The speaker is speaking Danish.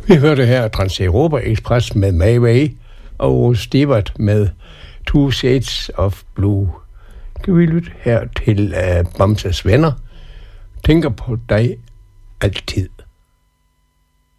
Vi hørte her Trans-Europa Express med My Way og Stewart med Two Shades of Blue. Kan vi lytte her til Bamses Venner. Tænker på dig altid.